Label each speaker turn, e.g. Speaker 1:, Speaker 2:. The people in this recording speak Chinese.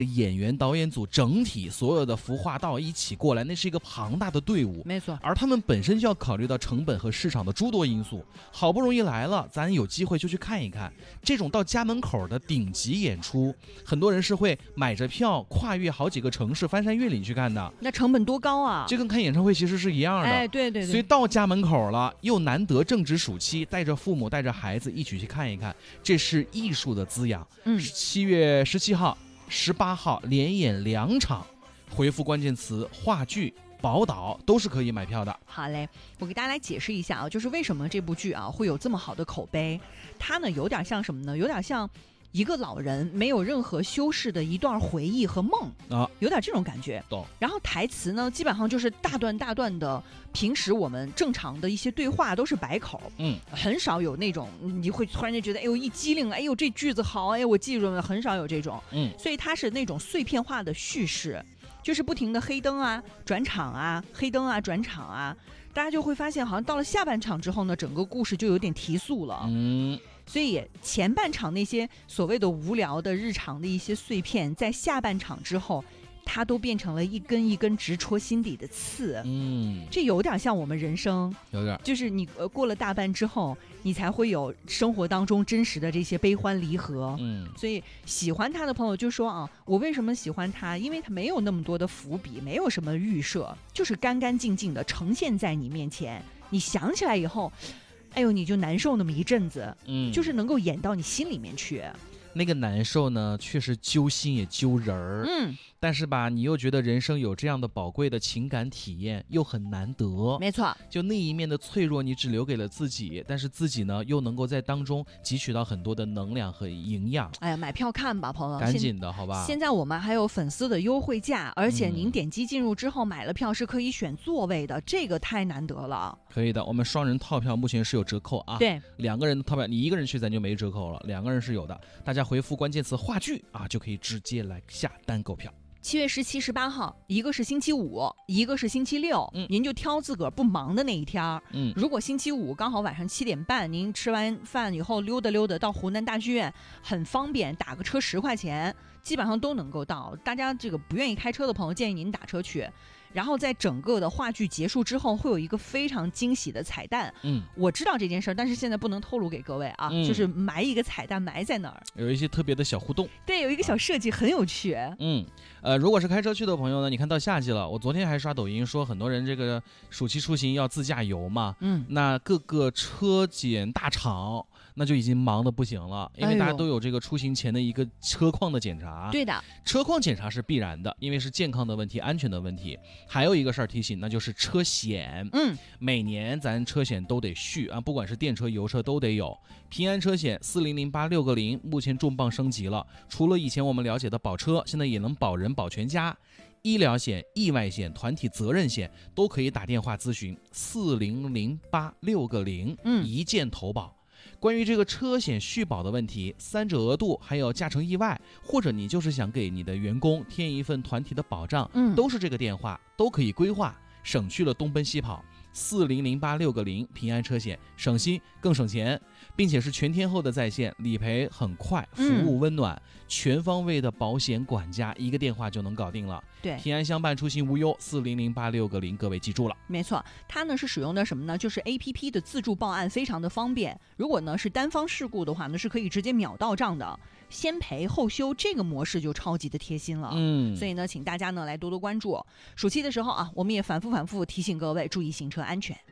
Speaker 1: 演员、导演组整体所有的服化道一起过来，那是一个庞大的队伍，
Speaker 2: 没错。
Speaker 1: 而他们本身就要考虑到成本和市场的诸多因素。好不容易来了，咱有机会就去看一看。这种到家门口的顶级演出，很多人是会买着票跨越好几个城市，翻山越岭去看的。
Speaker 2: 那成本多高啊！
Speaker 1: 这跟看演唱会其实是一样的。
Speaker 2: 哎，对对对。
Speaker 1: 所以到家门口了，又难得正值暑期，带着父母带着孩子一起去看一看，这是艺术的滋养。7月17号、18号连演2场，回复关键词话剧、宝岛都是可以买票的。
Speaker 2: 好嘞，我给大家来解释一下啊，就是为什么这部剧啊会有这么好的口碑。它呢有点像什么呢？有点像一个老人没有任何修饰的一段回忆和梦啊，有点这种感觉。然后台词呢，基本上就是大段大段的，平时我们正常的一些对话都是白口，很少有那种你会突然间觉得，哎呦一激灵，哎呦这句子好，哎我记住了，很少有这种。所以它是那种碎片化的叙事，就是不停的黑灯啊、转场啊、黑灯啊、转场啊，大家就会发现，好像到了下半场之后呢，整个故事就有点提速了。所以前半场那些所谓的无聊的日常的一些碎片，在下半场之后，它都变成了一根一根直戳心底的刺。这有点像我们人生，
Speaker 1: 有点
Speaker 2: 就是你过了大半之后，你才会有生活当中真实的这些悲欢离合。所以喜欢他的朋友就说啊，我为什么喜欢他？因为他没有那么多的伏笔，没有什么预设，就是干干净净的呈现在你面前。你想起来以后，哎呦，你就难受那么一阵子，就是能够演到你心里面去。
Speaker 1: 那个难受呢，确实揪心也揪人儿。但是吧，你又觉得人生有这样的宝贵的情感体验又很难得。
Speaker 2: 没错，
Speaker 1: 就那一面的脆弱，你只留给了自己，但是自己呢，又能够在当中汲取到很多的能量和营养。
Speaker 2: 哎呀，买票看吧，朋友，
Speaker 1: 赶紧的，好吧。
Speaker 2: 现在我们还有粉丝的优惠价，而且您点击进入之后买了票是可以选座位的，这个太难得了。
Speaker 1: 可以的，我们双人套票目前是有折扣啊。
Speaker 2: 对
Speaker 1: ，2个人的套票，你一个人去咱就没折扣了，2个人是有的。大家回复关键词话剧啊，就可以直接来下单购票。
Speaker 2: 7月17、18号，一个是星期五，一个是星期六，您就挑自个儿不忙的那一天。如果星期五刚好晚上7点半，您吃完饭以后溜达溜达到湖南大剧院，很方便，打个车10块钱，基本上都能够到。大家这个不愿意开车的朋友，建议您打车去。然后在整个的话剧结束之后，会有一个非常惊喜的彩蛋。我知道这件事儿，但是现在不能透露给各位啊，就是埋一个彩蛋埋在那儿，
Speaker 1: 有一些特别的小互动。
Speaker 2: 对，有一个小设计，很有趣。
Speaker 1: 如果是开车去的朋友呢，你看到夏季了，我昨天还刷抖音说很多人这个暑期出行要自驾游嘛，那各个车检大厂那就已经忙得不行了，因为大家都有这个出行前的一个车况的检查。
Speaker 2: 对的，
Speaker 1: 车况检查是必然的，因为是健康的问题、安全的问题。还有一个事儿提醒，那就是车险。每年咱车险都得续啊，不管是电车、油车都得有。平安车险4008-6个0，目前重磅升级了，除了以前我们了解的保车，现在也能保人保全家。医疗险、意外险、团体责任险都可以打电话咨询4008-6个0，一键投保。关于这个车险续保的问题，3者额度，还有驾乘意外，或者你就是想给你的员工添一份团体的保障，都是这个电话，都可以规划，省去了东奔西跑。4008-6个0，平安车险，省心更省钱，并且是全天候的在线，理赔很快，服务温暖，全方位的保险管家，一个电话就能搞定了。
Speaker 2: 对，
Speaker 1: 平安相伴，出行无忧。4008-6个0，各位记住了。
Speaker 2: 没错，它呢是使用的什么呢？就是 APP 的自助报案，非常的方便。如果呢是单方事故的话呢，是可以直接秒到账的，先赔后修，这个模式就超级的贴心了。所以呢，请大家呢来多多关注。暑期的时候啊，我们也反复提醒各位注意行车安全。